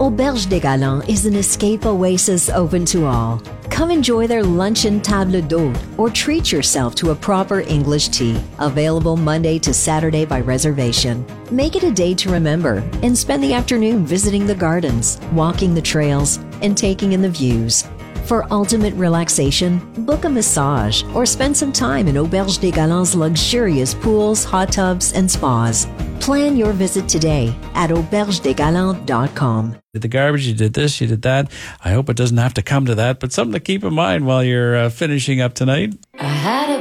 Auberge des Galants is an escape oasis open to all. Come enjoy their luncheon table d'hôte or treat yourself to a proper English tea. Available Monday to Saturday by reservation. Make it a day to remember and spend the afternoon visiting the gardens, walking the trails, and taking in the views. For ultimate relaxation, book a massage or spend some time in Auberge des Galants' luxurious pools, hot tubs, and spas. Plan your visit today at aubergedesgalants.com. Did the garbage, you did this, you did that. I hope it doesn't have to come to that, but something to keep in mind while you're finishing up tonight. I had a